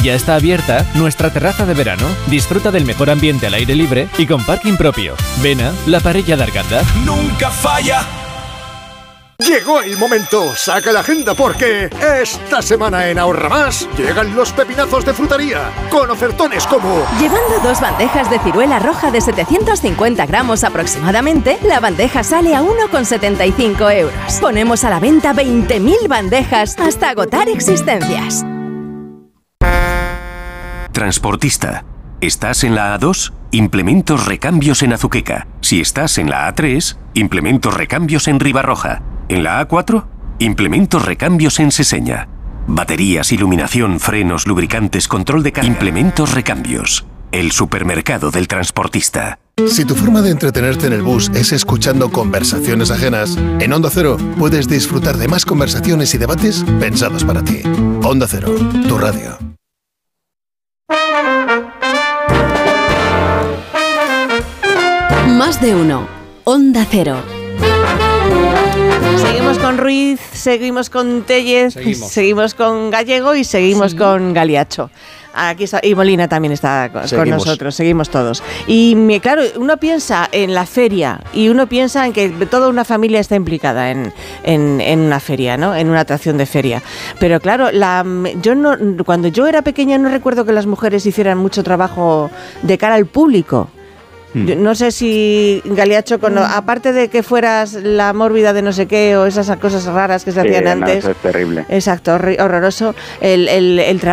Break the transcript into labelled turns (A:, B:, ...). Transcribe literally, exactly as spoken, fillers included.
A: Ya está abierta nuestra terraza de verano. Disfruta del mejor ambiente al aire libre y con parking propio. Vena, la parella d'Arganda.
B: Nunca falla. Llegó el momento, saca la agenda porque esta semana en Ahorra Más llegan los pepinazos de frutería con ofertones como...
C: Llevando dos bandejas de ciruela roja de setecientos cincuenta gramos aproximadamente, la bandeja sale a uno con setenta y cinco euros. Ponemos a la venta veinte mil bandejas hasta agotar existencias.
D: Transportista. ¿Estás en la A dos? Implementos recambios en Azuqueca. Si estás en la A tres, implementos recambios en Ribarroja. En la A cuatro, implementos recambios en Seseña. Baterías, iluminación, frenos, lubricantes, control de carga. Implementos recambios. El supermercado del transportista.
E: Si tu forma de entretenerte en el bus es escuchando conversaciones ajenas, en Onda Cero puedes disfrutar de más conversaciones y debates pensados para ti. Onda Cero, tu radio.
C: Más de uno. Onda Cero.
F: Seguimos con Ruiz, seguimos con Tellez, seguimos, seguimos con Gallego y seguimos sí. con Galiacho. Aquí está, y Molina también está con, con nosotros, seguimos todos. Y claro, uno piensa en la feria y uno piensa en que toda una familia está implicada en, en, en una feria, ¿no? En una atracción de feria. Pero claro, la, yo no, cuando yo era pequeña no recuerdo que las mujeres hicieran mucho trabajo de cara al público. Yo no sé si, Galiacho, con, aparte de que fueras la mórbida de no sé qué o esas cosas raras que se hacían
G: sí,
F: antes.
G: No, eso es terrible.
F: Exacto, horroroso. El, el, el trabajo